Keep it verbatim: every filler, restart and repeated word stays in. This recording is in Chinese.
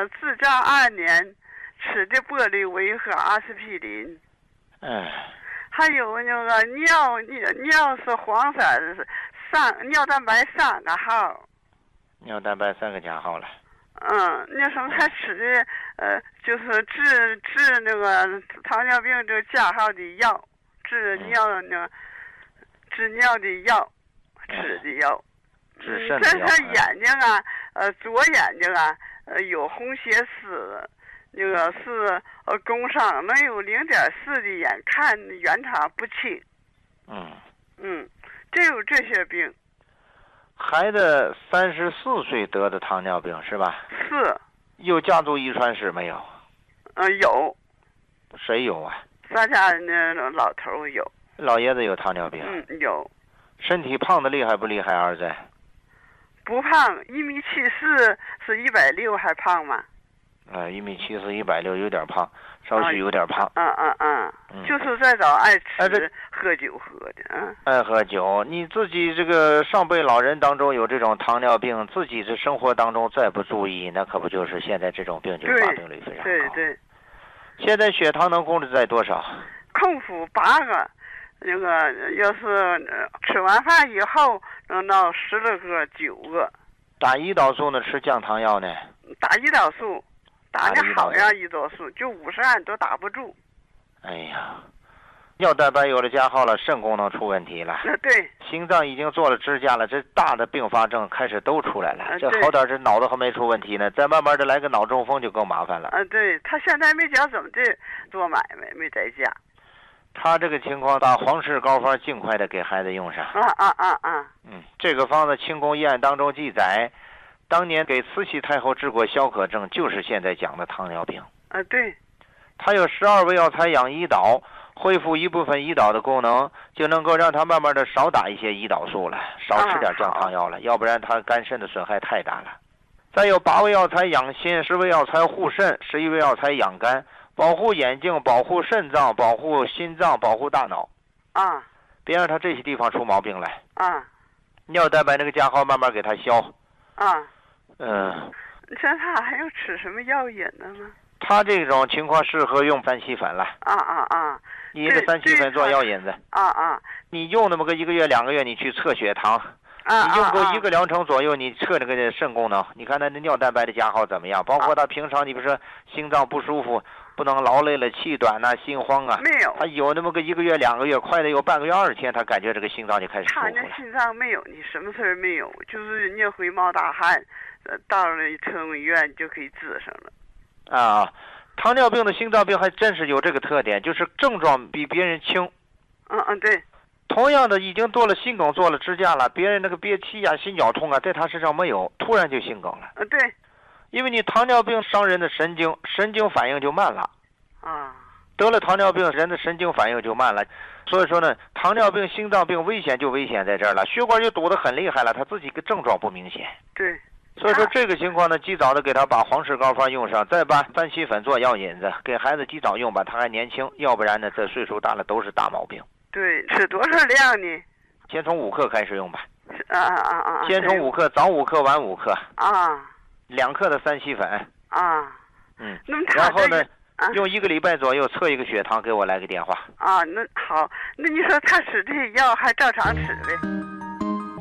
个自驾二年吃的玻璃维和阿司匹林。 嗯。 还有那个尿尿是黄色的，三尿蛋白三个号。 尿蛋白三个加号了。 嗯，那什么还吃的呃，就是治治那个糖尿病这个加号的药，治尿那治尿的药，吃的药。 治肾的药。 这是眼睛啊，呃，左眼睛啊，呃，有红血丝，那个是呃工伤，能有零点四的眼看原场不清。 嗯。 嗯，只有这些病。 孩子三十四岁得的糖尿病是吧？ 是。 有家族遗传史没有？ 嗯、呃，有。 谁有啊？ 咱家那老头有。 老爷子有糖尿病。 嗯，有。 身体胖的厉害不厉害？儿子？ 不胖，一米七四，是一百六还胖吗？ 呃，一米七四，一百六，有点胖，稍许有点胖。 嗯嗯嗯，嗯就是在找爱吃、 哎、 喝酒喝的，嗯。 爱喝酒，你自己这个上辈老人当中有这种糖尿病，自己这生活当中再不注意，那可不就是现在这种病就发病率非常高。 对对。 现在血糖能控制在多少？ 空腹八个，那个要是吃完饭以后能到十来个、九个。 打胰岛素呢？吃降糖药呢？ 打胰岛素。打的好呀，胰岛素就五十按都打不住。 哎呀，尿蛋白有了加号了，肾功能出问题了。 啊，对。 心脏已经做了支架了，这大的并发症开始都出来了。 啊、 这好点，这脑子还没出问题呢，再慢慢的来个脑中风就更麻烦了。 啊，对，他现在没讲怎么的做买卖，没在家。 他这个情况，把黄氏膏方尽快的给孩子用上。 啊啊啊啊！ 嗯，这个方子清宫医案当中记载。当年给慈禧太后治过消渴症，就是现在讲的糖尿病。 啊，对。 它有十二味药材养胰岛，恢复一部分胰岛的功能，就能够让它慢慢的少打一些胰岛素了，少吃点降糖药了，啊、要不然它肝肾的损害太大了。再有八味药材养心，十味药材护肾，十一味药材养肝，保护眼睛，保护肾脏，保护心脏，保护大脑。 啊。 别让它这些地方出毛病来。 啊。 尿蛋白那个加号慢慢给它消。 啊。 嗯， 你说他还要吃什么药引的吗？ 他这种情况适合用三七粉了。 啊啊啊！ 你这三七粉做药引子。 啊啊！ 你用那么个一个月两个月，你去测血糖。 啊你用够一个疗程左右，你测这个肾功能，你看他那尿蛋白的加号怎么样？包括他平常，你比如说心脏不舒服，不能劳累了，气短呐、啊，心慌啊。 没有。 他有那么个一个月两个月，快的有半个月二十天，他感觉这个心脏就开始舒服了。 他那心脏没有，你什么事儿没有，就是你会冒大汗。到了特种医院就可以治上了。 啊，糖尿病的心脏病还真是有这个特点，就是症状比别人轻。 嗯嗯，对。 同样的，已经做了心梗，做了支架了，别人那个憋气啊、心绞痛啊，在他身上没有，突然就心梗了。 嗯，对。 因为你糖尿病伤人的神经，神经反应就慢了。 啊。 得了糖尿病，人的神经反应就慢了。所以说呢，糖尿病、心脏病危险就危险在这儿了，血管就堵得很厉害了，他自己个症状不明显。 对。 所以说这个情况呢，及早的给他把黄氏膏方用上，再把三七粉做药引子，给孩子及早用吧，他还年轻，要不然呢，这岁数大了都是大毛病。 对，吃多少量呢？ 先从五克开始用吧。 啊啊啊！ 先从五克，早五克，晚五克。 啊。 两克的三七粉。 啊。 嗯。 那么然后呢， 啊、 用一个礼拜左右测一个血糖，给我来个电话。 啊，那好，那你说他吃这些药还照常吃呗？